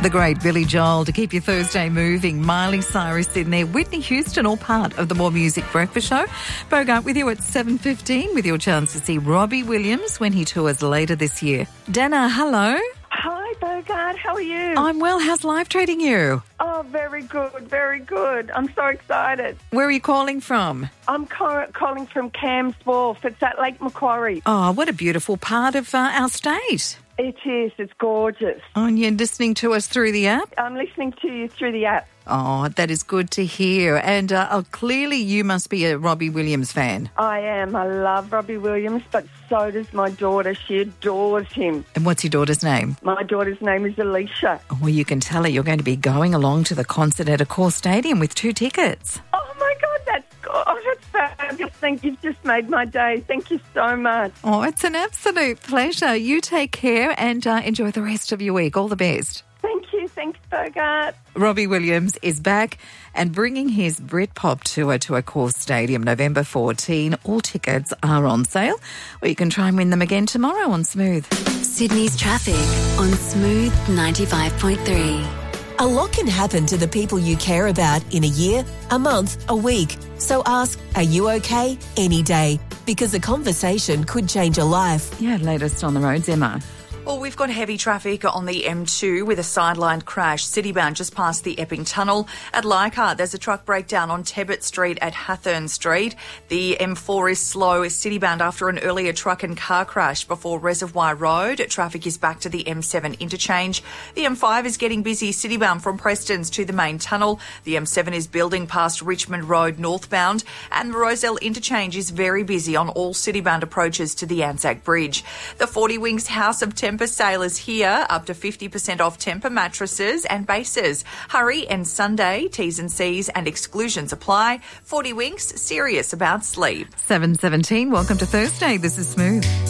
The great Billy Joel to keep your Thursday moving. Miley Cyrus in there. Whitney Houston, all part of the More Music Breakfast Show. Bogart with you at 7:15 with your chance to see Robbie Williams when he tours later this year. Dana, hello. Hi, Bogart. How are you? I'm well. How's life treating you? Oh, very good, very good. I'm so excited. Where are you calling from? I'm calling from Cam's Wharf. It's at Lake Macquarie. Oh, what a beautiful part of our state. It is. It's gorgeous. Oh, and you're listening to us through the app? I'm listening to you through the app. Oh, that is good to hear. And clearly you must be a Robbie Williams fan. I am. I love Robbie Williams, but so does my daughter. She adores him. And what's your daughter's name? My daughter's name is Alicia. Oh, well, you can tell her you're going to be going along to the concert at Accor Stadium with 2 tickets. Oh, my God, that's fabulous. Thank you. You've just made my day. Thank you so much. Oh, it's an absolute pleasure. You take care and enjoy the rest of your week. All the best. Thank you. Thanks, Bogart. Robbie Williams is back and bringing his Britpop tour to Accor Stadium November 14. All tickets are on sale, or you can try and win them again tomorrow on Smooth. Sydney's traffic on Smooth 95.3. A lot can happen to the people you care about in a year, a month, a week. So ask, are you okay? Any day. Because a conversation could change a life. Yeah, latest on the roads, Emma. Well, we've got heavy traffic on the M2 with a sidelined crash, citybound just past the Epping Tunnel. At Leichhardt, there's a truck breakdown on Tebbit Street at Hathern Street. The M4 is slow, citybound after an earlier truck and car crash before Reservoir Road. Traffic is back to the M7 interchange. The M5 is getting busy, citybound from Prestons to the main tunnel. The M7 is building past Richmond Road northbound. And the Rozelle interchange is very busy on all citybound approaches to the Anzac Bridge. The 40 Winks House of Tempur sale is here, up to 50% off Tempur mattresses and bases. Hurry and Sunday, T's and C's and exclusions apply. 40 Winks, serious about sleep. 7:17, welcome to Thursday. This is Smooth.